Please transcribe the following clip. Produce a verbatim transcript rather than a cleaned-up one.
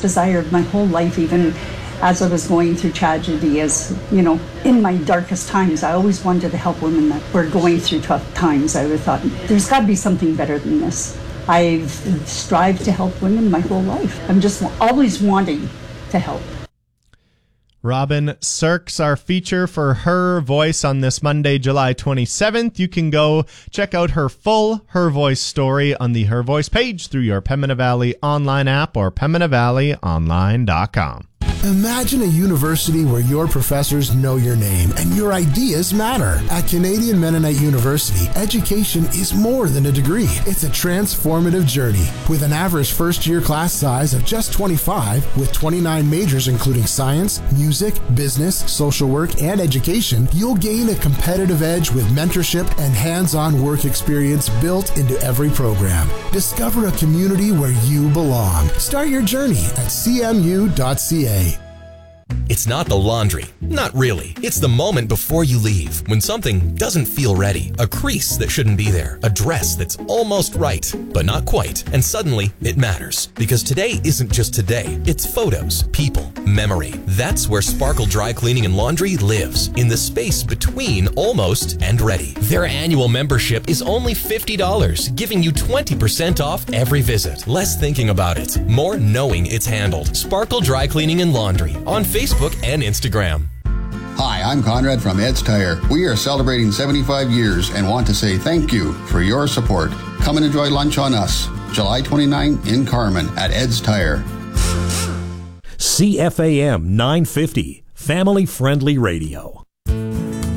desire of my whole life, even as I was going through tragedy, as, you know, in my darkest times, I always wanted to help women that were going through tough times. I would thought, there's got to be something better than this. I've strived to help women my whole life. I'm just always wanting to help. Robin Sirks, our feature for Her Voice on this Monday, July twenty-seventh. You can go check out her full Her Voice story on the Her Voice page through your Pembina Valley online app or pembina valley online dot com. Imagine a university where your professors know your name and your ideas matter. At Canadian Mennonite University, education is more than a degree. It's a transformative journey. With an average first-year class size of just twenty-five, with twenty-nine majors including science, music, business, social work, and education, you'll gain a competitive edge with mentorship and hands-on work experience built into every program. Discover a community where you belong. Start your journey at c m u dot c a. It's not the laundry. Not really. It's the moment before you leave, when something doesn't feel ready. A crease that shouldn't be there. A dress that's almost right, but not quite. And suddenly, it matters. Because today isn't just today. It's photos, people, memory. That's where Sparkle Dry Cleaning and Laundry lives. In the space between almost and ready. Their annual membership is only fifty dollars, giving you twenty percent off every visit. Less thinking about it, more knowing it's handled. Sparkle Dry Cleaning and Laundry on Facebook and Instagram. Hi, I'm Conrad from Ed's Tire. We are celebrating seventy-five years and want to say thank you for your support. Come and enjoy lunch on us, July twenty-ninth in Carman at Ed's Tire. C F A M nine fifty, family-friendly radio.